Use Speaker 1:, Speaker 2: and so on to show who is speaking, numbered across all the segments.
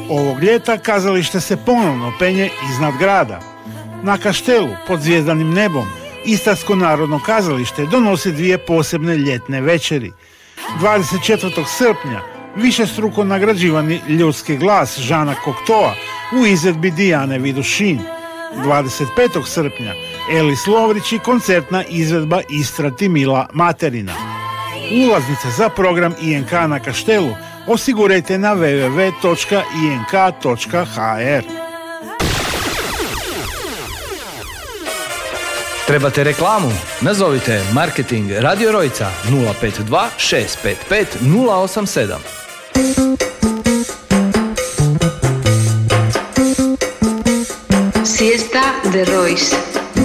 Speaker 1: Ovog ljeta kazalište se ponovno penje iznad grada. Na Kaštelu, pod zvijezdanim nebom, Istarsko narodno kazalište donosi dvije posebne ljetne večeri. 24. srpnja višestruko nagrađivani ljudski glas Žana Koktoa u izvedbi Dijane Vidušin. 25. srpnja Elis Lovrić i koncertna izvedba Istrati Mila Materina. Ulaznice za program INK na Kaštelu osigurajte na www.ink.hr.
Speaker 2: Trebate reklamu? Nazovite Marketing Radio Rojca 052 655 087.
Speaker 3: Siesta de Royce.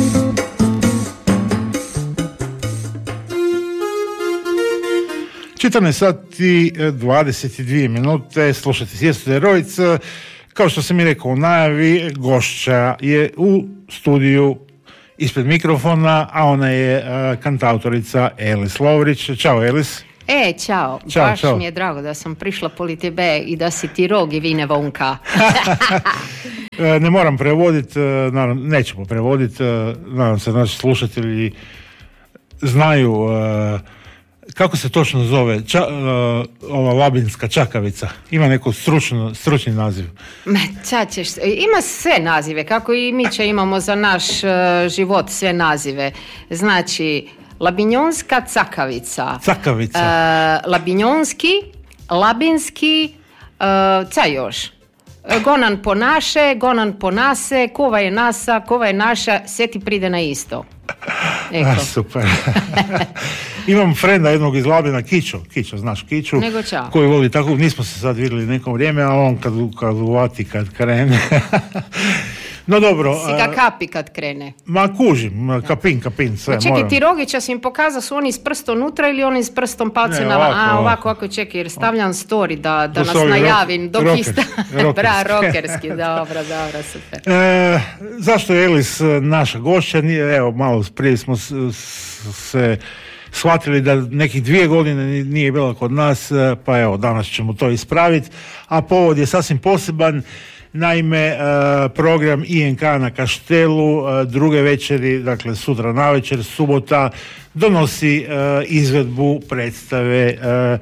Speaker 1: sati 22 minute, slušajte Siestu de Rojca. Kao što sam i rekao u najavi, gošća je u studiju ispred mikrofona, a ona je kantautorica Elis Lovrić. Ćao Elis.
Speaker 4: Ćao. Baš mi je drago da sam prišla poli tebe i da si ti rog i vine vonka.
Speaker 1: Ne moram prevoditi, nećemo prevoditi, nadam se naši slušatelji znaju kako se točno zove ova labinska čakavica. Ima neko stručni naziv.
Speaker 4: Ima sve nazive, kako i mi imamo za naš život sve nazive. Znači, labinjonska cakavica. Labinjonski, labinski, ca još. Gonan po naše, gonan po nase, kova je nasa, kova je naša, sve ti pride na isto.
Speaker 1: Super. Imam frenda jednog iz Labina, Kićo, znaš Kiću, koji voli tako, nismo se sad vidjeli neko vrijeme, a on kad uvati, kad krene. No dobro.
Speaker 4: Si ga kapi kad krene.
Speaker 1: Ma kužim, kapin, sve.
Speaker 4: Čekaj, ti Rogića si im pokazao, su oni s prstom unutra ili oni s prstom palce na van? Ovako, čekaj, jer stavljam story da nas najavim. Rokerski, dobro, super.
Speaker 1: Zašto je Elis naša gošća? Evo, malo prije smo se shvatili da nekih 2 godine nije bila kod nas, pa evo, danas ćemo to ispraviti. A povod je sasvim poseban. Naime, program INK na Kaštelu druge večeri, dakle sutra navečer, subota, donosi izvedbu predstave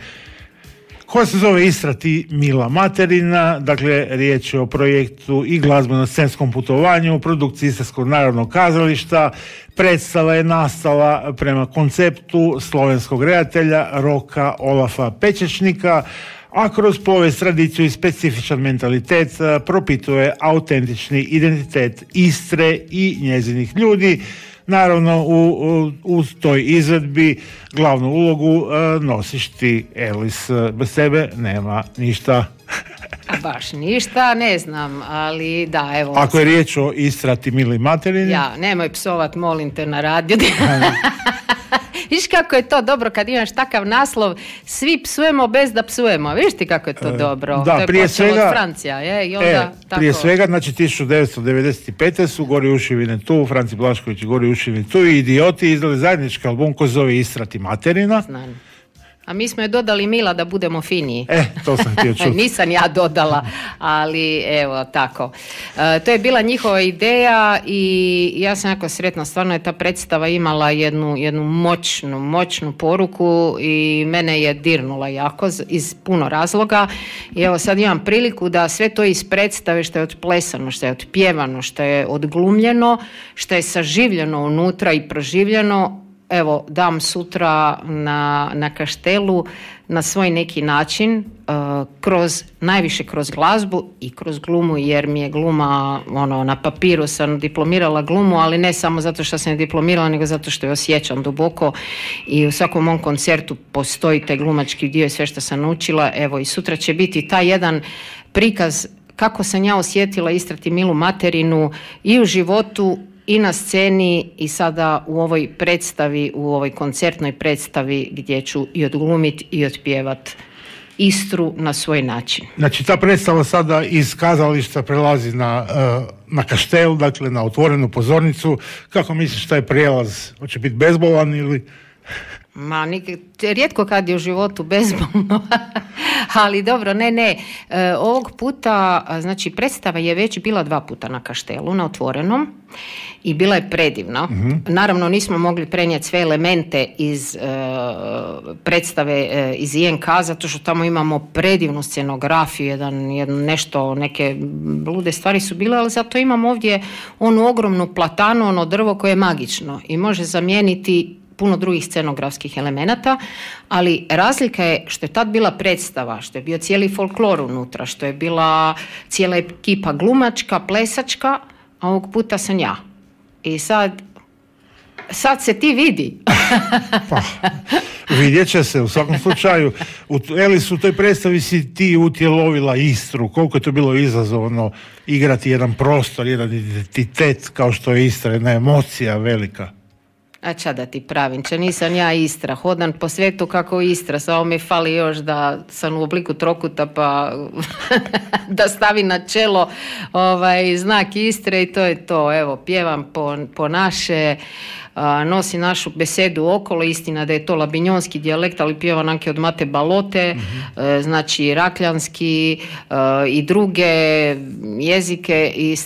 Speaker 1: koja se zove Istrati Mila Materina. Dakle, riječ je o projektu i glazbeno-scenskom putovanju u produkciji Istarskog narodnog kazališta. Predstava je nastala prema konceptu slovenskog redatelja Roka Olafa Pečečnika, a kroz povijest, tradiciju i specifičan mentalitet propituje autentični identitet Istre i njezinih ljudi. Naravno, u toj izvedbi glavnu ulogu nosiš ti, Elis. Bez tebe nema ništa.
Speaker 4: Baš ništa, ne znam, ali da, evo.
Speaker 1: Ako je riječ o Istrati Mili Materini.
Speaker 4: Nemoj psovat, molim te, na radiju. Viš kako je to dobro kad imaš takav naslov, svi psujemo bez da psujemo. Viš ti kako je to dobro?
Speaker 1: Da,
Speaker 4: to je
Speaker 1: prije svega,
Speaker 4: od Francija. I onda, tako.
Speaker 1: Prije svega, znači 1995. su Gori ušivine tu, Franci Blašković i Gori ušivine tu i Idioti izdali zajednički album koji zove Istrati Materina.
Speaker 4: Znam. A mi smo je dodali Mila da budemo finiji.
Speaker 1: To sam htio čuti.
Speaker 4: Nisam ja dodala, ali evo tako. To je bila njihova ideja i ja sam jako sretna. Stvarno je ta predstava imala jednu moćnu poruku i mene je dirnula jako iz puno razloga. I evo sad imam priliku da sve to iz predstave što je odplesano, što je otpjevano, što je odglumljeno, što je saživljeno unutra i proživljeno, evo, dam sutra na Kaštelu na svoj neki način, najviše kroz glazbu i kroz glumu, jer mi je gluma, na papiru sam diplomirala glumu, ali ne samo zato što sam je diplomirala, nego zato što je osjećam duboko i u svakom mom koncertu postoji taj glumački dio i sve što sam naučila. Evo, i sutra će biti taj jedan prikaz kako sam ja osjetila Istrati Milu Materinu i u životu i na sceni i sada u ovoj predstavi, u ovoj koncertnoj predstavi gdje ću i odglumiti i otpjevat Istru na svoj način.
Speaker 1: Znači ta predstava sada iz kazališta prelazi na Kaštel, dakle na otvorenu pozornicu. Kako misliš taj prijelaz? Hoće biti bezbolan ili...
Speaker 4: Rijetko kad je u životu bezbolno, ali dobro, ne. Ovog puta, znači predstava je već bila 2 puta na Kaštelu, na otvorenom, i bila je predivna. Naravno nismo mogli prenijeti sve elemente iz predstave iz INK, zato što tamo imamo predivnu scenografiju, neke blude stvari su bile, ali zato imamo ovdje onu ogromnu platanu, ono drvo koje je magično i može zamijeniti puno drugih scenografskih elemenata, ali razlika je što je tad bila predstava, što je bio cijeli folklor unutra, što je bila cijela ekipa glumačka, plesačka, a ovog puta sam ja. I sad se ti vidi.
Speaker 1: Pa, vidjet će se u svakom slučaju. Elis, u toj predstavi si ti utjelovila Istru. Koliko je to bilo izazovno igrati jedan prostor, jedan identitet kao što je Istra, jedna emocija velika.
Speaker 4: A ča da ti pravim, nisam ja Istra, hodam po svijetu kako Istra, samo mi fali još da sam u obliku trokuta pa da stavi na čelo znak Istre i to je to. Evo, pjevam po naše, nosi našu besedu okolo, istina da je to labinjonski dijalekt, ali pjeva nanke od Mate Balote, znači rakljanski i druge jezike i